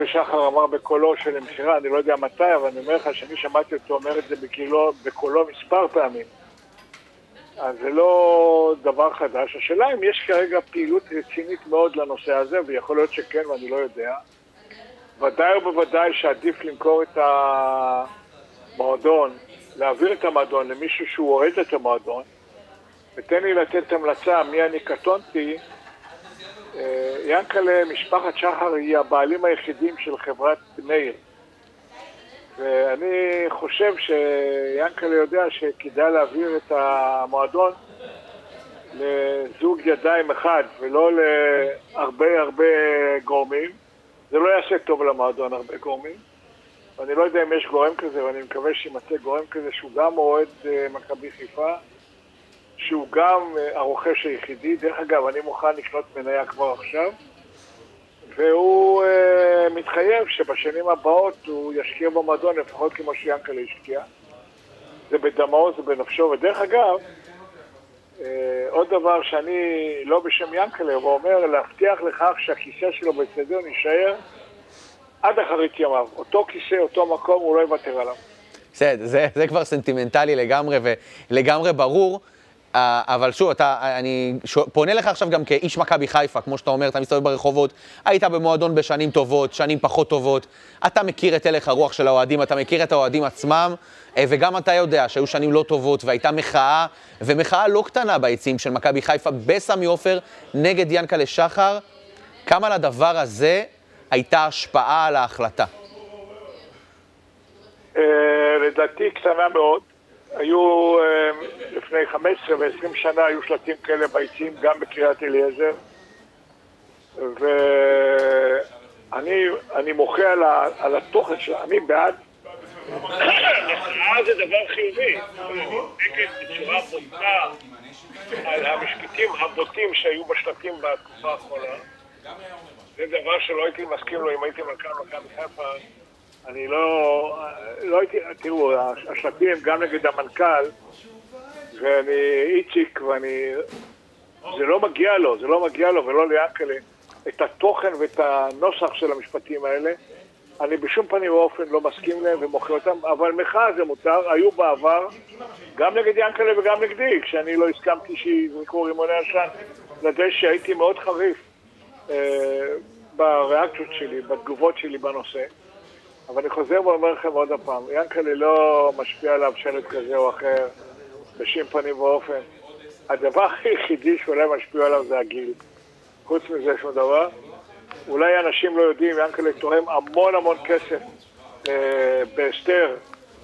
שחר אמר בקולו של המשירה, אני לא יודע מתי, אבל אני אומר לך שאני שמעתי אותו אומר את זה בקולו מספר פעמים. אז זה לא דבר חדש. השאלה אם יש כרגע פעילות רצינית מאוד לנושא הזה, ויכול להיות שכן ואני לא יודע. ודאי ובוודאי שעדיף למכור את המועדון, להעביר את המועדון למישהו שהוא אוהד את המועדון, ותן לי לתת המלצה מי אני קטונתי. ינקלה, משפחת שחר היא הבעלים היחידים של חברת מאיר. ואני חושב שיאנקלה יודע שכדאי להעביר את המועדון לזוג ידיים אחד ולא להרבה גורמים. זה לא יעשה טוב למועדון הרבה גורמים. אני לא יודע אם יש גורם כזה, ואני מקווה שימצא גורם כזה שהוא גם אוהד מכבי חיפה, שהוא גם הרוכש היחידי. דרך אגב, אני מוכן לקנות מניה כבר עכשיו, והוא מתחייב שבשנים הבאות הוא ישקיע במועדון לפחות כמו שיאנקלה השקיע. זה בדמו, זה בנפשו. ודרך אגב, עוד דבר שאני לא בשם יאנקלה, הוא אומר להבטיח לכך שהכיסא שלו באצטדיון יישאר עד אחרית ימיו. אותו כיסא, אותו מקום, הוא לא יוותר עליו. בסדר, זה כבר סנטימנטלי לגמרי ולגמרי ברור. אבל שוב, אני פונה לך עכשיו גם כאיש מכבי חיפה, כמו שאתה אומר, אתה מסתובב ברחובות, היית במועדון בשנים טובות, שנים פחות טובות, אתה מכיר את הלך הרוח של האוהדים, אתה מכיר את האוהדים עצמם, וגם אתה יודע שהיו שנים לא טובות, והייתה מחאה, ומחאה לא קטנה ביציעים של מכבי חיפה, בסמי עופר נגד ינקלה שחר. כמה לדבר הזה הייתה השפעה על ההחלטה? לדעתי קטנה מאוד. היו לפני 15 ו-20 שנה היו שלטים כאלה ביציעים גם בקריית אליעזר, ואני מוחה על התוכן שלה. אני בעד. מחאה זה דבר חיובי. נגד בצורה בוטה על המשפטים הבוטים שהיו בשלטים בתקופה האחרונה. זה דבר שלא הייתי מסכים לו אם הייתי מנכ"ל מכבי חיפה. אני לא הייתי, תראו, השלטים הם גם נגד המנכ"ל, ואני איציק, זה לא מגיע לו ולא ליאנקלה, את התוכן ואת הנוסח של המשפטים האלה. אני בשום פנים ואופן לא מסכים להם ומוכר אותם, אבל מחאה זה מותר. היו בעבר, גם נגד יאנקלה וגם נגדי, כשאני לא הסכמתי שיזרקו רימוני עשן לדשא, הייתי מאוד חריף בריאקציות שלי, בתגובות שלי בנושא. אבל אני חוזר ואומר לכם עוד הפעם, ינקלה לא משפיע עליו שלט כזה או אחר, בשום פנים ואופן. הדבר היחידי שאולי משפיע עליו זה הגיל. חוץ מזה שום דבר. אולי אנשים לא יודעים, ינקלה תורם המון כסף בהסתר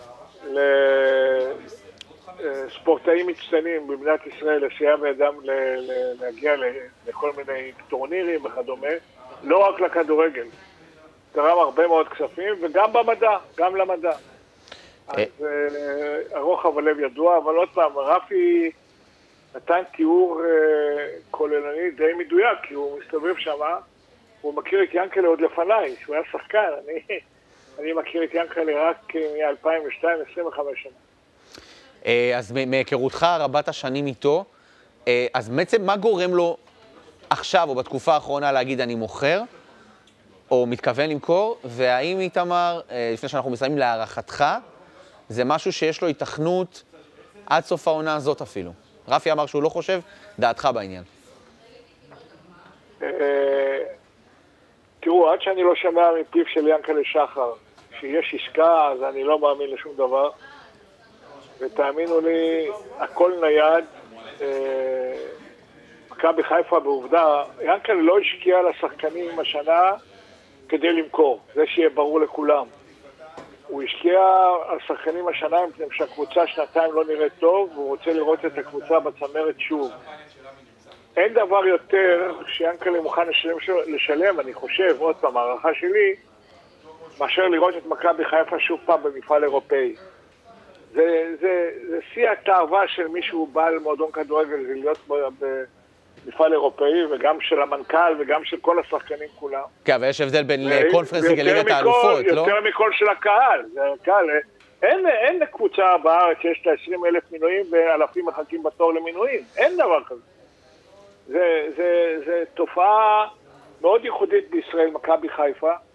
לספורטאים מצטיינים במדינת ישראל, לסייע בידם להגיע לכל מיני טורנירים וכדומה, לא רק לכדורגל. תרם הרבה מאוד כספים, וגם במדע, גם למדע. אז הרוחב הלב ידוע, אבל עוד פעם, רפי נתן תיאור כוללני די מדויק, כי הוא מסתובב שם, הוא מכיר את ינקלה עוד לפניי, שהוא היה שחקן. אני מכיר את ינקלה רק מ-2002, 25 שנה. אז מהיכרותך רבת השנים איתו, אז בעצם מה גורם לו עכשיו או בתקופה האחרונה להגיד אני מוכר? או מתכוון למכור, והאם איתמר, לפני שאנחנו מסיימים להערכתך, זה משהו שיש לו התכנות עד סוף העונה הזאת אפילו. רפי אמר שהוא לא חושב, דעתך בעניין. תראו, עד שאני לא שמע מפיו של ינקלה שחר שיש עסקה, אז אני לא מאמין לשום דבר. ותאמינו לי, הכל נייד. מכבי חיפה בעובדה, ינקלה לא השקיע לשחקנים השנה כדי למכור, זה שיהיה ברור לכולם. הוא השקיע על שחקנים השנה מפני שהקבוצה שנתיים לא נראית טוב, והוא רוצה לראות את הקבוצה בצמרת שוב. אין דבר יותר שיאנקלה מוכן לשלם, אני חושב, עוד פעם, הערכה שלי, מאשר לראות את מכבי חיפה שוב פעם במפעל אירופאי. זה שיא התאווה של מישהו בעל מועדון כדורגל, זה להיות מפעל אירופאי, וגם של המנכ"ל, וגם של כל השחקנים כולם. כן, אבל יש הבדל בין קונפרנסינג לליגת האלופות, לא? יותר מכל של הקהל. אין קבוצה בארץ שיש לה 20,000 מינויים, ואלפים מחכים בתור למינויים. אין דבר כזה. זה תופעה מאוד ייחודית בישראל, מכבי חיפה.